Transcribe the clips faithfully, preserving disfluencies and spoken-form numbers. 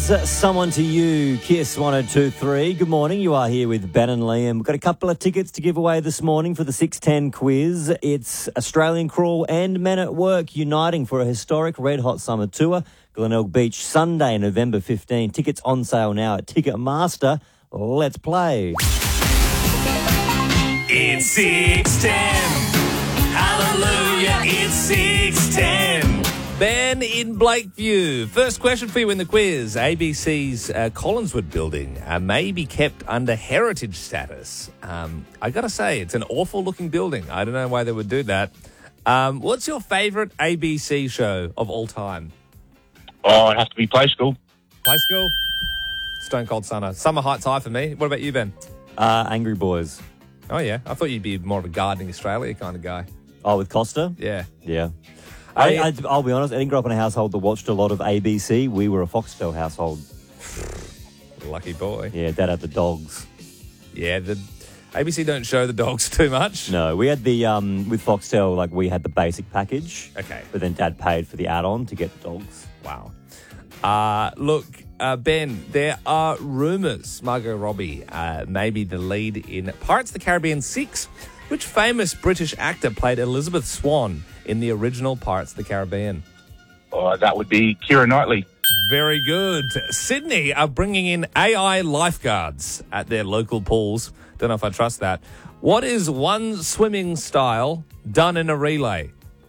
Someone to You, Kiss one oh two three. Good morning, you are here with Ben and Liam. We've got a couple of tickets to give away this morning for the six ten quiz. It's Australian Crawl and Men at Work uniting for a historic Red Hot Summer Tour. Glenelg Beach, Sunday, November fifteenth. Tickets on sale now at Ticketmaster. Let's play. It's six ten. Hallelujah, it's six ten. Ben in Blakeview. First question for you in the quiz. A B C's uh, Collinswood building uh, may be kept under heritage status. Um, I got to say, it's an awful-looking building. I don't know why they would do that. Um, what's your favourite A B C show of all time? Oh, it has to be Play School. Play School? Stone Cold Summer. Summer Heights High for me. What about you, Ben? Uh, Angry Boys. Oh, yeah. I thought you'd be more of a Gardening Australia kind of guy. Oh, with Costa? Yeah. Yeah. I, I, I, I'll be honest, I didn't grow up in a household that watched a lot of A B C. We were a Foxtel household. Lucky boy. Yeah, Dad had the dogs. Yeah, the A B C don't show the dogs too much. No, we had the, um, with Foxtel, like we had the basic package. Okay. But then Dad paid for the add-on to get the dogs. Wow. Uh, look, uh, Ben, there are rumours Margot Robbie uh, may be the lead in Pirates of the Caribbean six. Which famous British actor played Elizabeth Swann in the original Pirates of the Caribbean? Oh, that would be Keira Knightley. Very good. Sydney are bringing in A I lifeguards at their local pools. Don't know if I trust that. What is one swimming style done in a relay?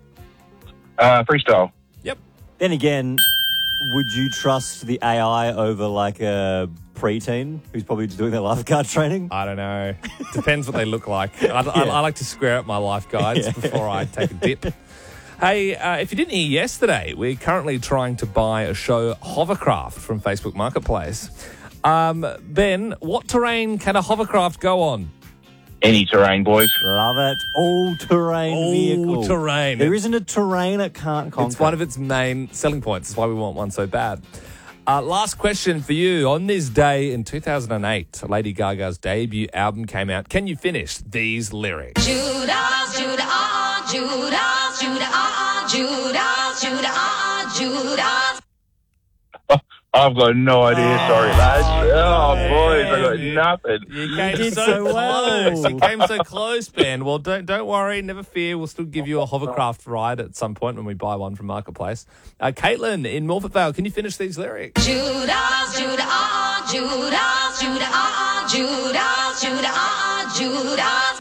Uh, freestyle. Yep. Then again, would you trust the A I over like a preteen who's probably doing their lifeguard training? I don't know. Depends what they look like. I, I, I like to square up my lifeguards Yeah. before I take a dip. Hey, uh, if you didn't hear yesterday, we're currently trying to buy a show hovercraft from Facebook Marketplace. Um, Ben, what terrain can a hovercraft go on? Any terrain, boys. Love it. All-terrain vehicle. All-terrain. There isn't a terrain it can't conquer. It's one of its main selling points. That's why we want one so bad. Uh, last question for you. On this day in two thousand eight, Lady Gaga's debut album came out. Can you finish these lyrics? Judas, Judas, uh, Judas, Judas, uh, Judas, Judas, uh, Judas. I've got no idea. Sorry, lads. Oh, man. boys, I got nothing. You came did so, so close. well. You came so close, Ben. Well, don't don't worry. Never fear. We'll still give you a hovercraft ride at some point when we buy one from Marketplace. Uh, Caitlin in Morford Vale, can you finish these lyrics? Judas, Judas, uh, Judas, Judas, uh, Judas, Judas, uh, Judas.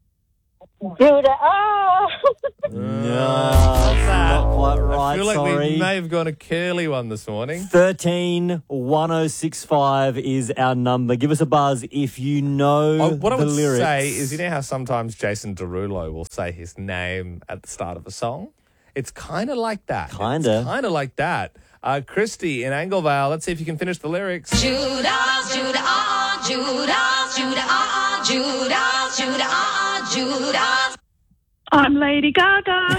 Judah, oh! No, it's not quite right, I feel like sorry. we may have gone a curly one this morning. thirteen one oh six five is our number. Give us a buzz if you know Oh, what I the would lyrics. say is, you know how sometimes Jason Derulo will say his name at the start of a song? It's kind of like that. Kinda. It's kind of like that. Uh, Christy in Anglevale, let's see if you can finish the lyrics. Judas, Judas, uh, Judas, Judas, uh, Judas, Judas, uh, Judas. I'm Lady Gaga.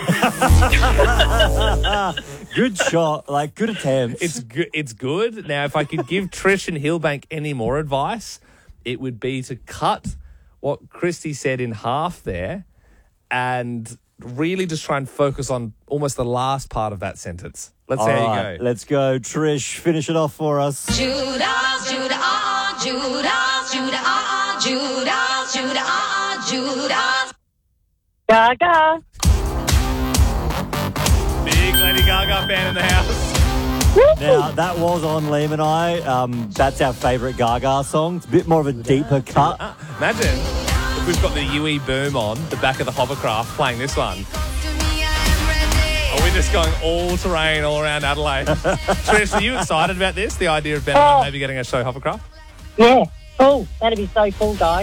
Good shot, like good attempt. It's good. It's good. Now, if I could give Trish and Hillbank any more advice, it would be to cut what Christy said in half there and really just try and focus on almost the last part of that sentence. Let's see All how right, you go. let's go. Trish, finish it off for us. Judas, Judas, uh, Judas, Judas, uh, Judas, Judas, uh, Judas. Gaga. Big Lady Gaga fan in the house. Now, that was on Liam and I. Um, that's our favourite Gaga song. It's a bit more of a deeper cut. Uh, imagine if we've got the U E boom on the back of the hovercraft playing this one. Are we just going all terrain all around Adelaide? Trish, are you excited about this? The idea of Ben and I maybe getting a show hovercraft? Yeah. Cool. That'd be so cool, guys.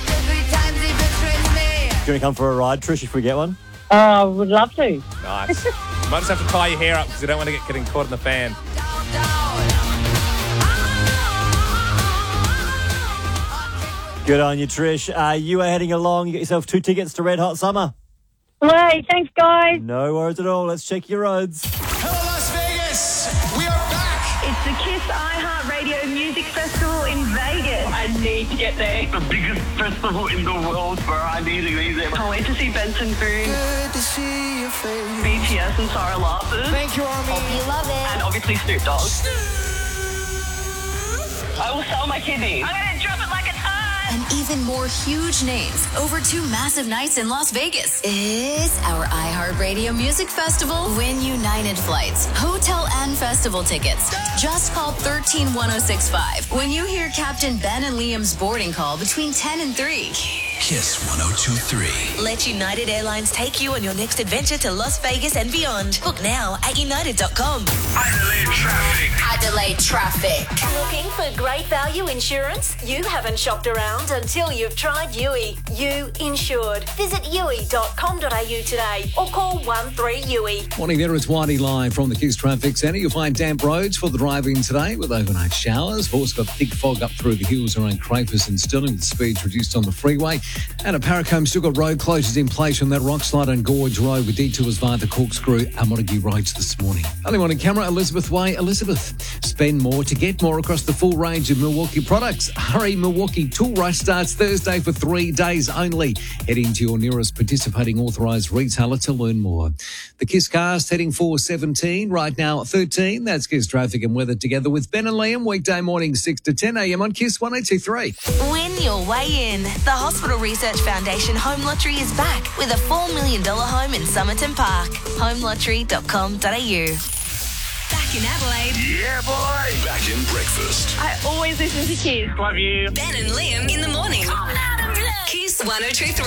Do you want to come for a ride, Trish, if we get one? Oh, I would love to. Nice. You might just have to tie your hair up because you don't want to get getting caught in the fan. Good on you, Trish. Uh, you are heading along. You get yourself two tickets to Red Hot Summer. Hey, thanks, guys. No worries at all. Let's check your roads. Hello, Las Vegas. We are back. It's the Kiss iHeartRadio Music Festival in Vegas. I need to get there. The biggest festival in the world, bro. I need to be there. Can't wait to see Benson Boone, Good to see your face. B T S and Sarah Larson. Thank you, Army. And obviously Snoop Dogg. I will sell my kidneys. I'm going to drop it like it's hot. And even more huge names over two massive nights in Las Vegas. It's our iHeartRadio Music Festival. Win United flights, hotel and festival tickets. Just call one three one oh six five when you hear Captain Ben and Liam's boarding call between ten and three. Kiss one oh two three. Let United Airlines take you on your next adventure to Las Vegas and beyond. Book now at united dot com. Adelaide traffic. Adelaide traffic. Looking for great value insurance? You haven't shopped around until you've tried U I. You insured. Visit u i dot com dot a u today or call one three U I. Morning there, it's Whitey live from the Kiss Traffic Centre. You'll find damp roads for the drive-in today with overnight showers. We've also got thick fog up through the hills around Crafers and Stirling with speeds reduced on the freeway. And at Paracombe, still got road closures in place from that rock slide on Gorge Road with detours via the Corkscrew and Montague roads this morning. Early morning camera, Elizabeth Way. Elizabeth, spend more to get more across the full range of Milwaukee products. Hurry, Milwaukee Tool Rush starts Thursday for three days only. Head into your nearest participating authorised retailer to learn more. The Kiss Cast heading for seventeen, right now thirteen. That's Kiss Traffic and Weather together with Ben and Liam, weekday morning six to ten a m on Kiss one oh two three. Win your way in. The Hospital Research Foundation Home Lottery is back with a four million dollars home in Somerton Park. home lottery dot com dot a u. Back in Adelaide. Yeah, boy. Back in breakfast. I always listen to Kiss. Love you. Ben and Liam in the morning. Kiss one oh two three.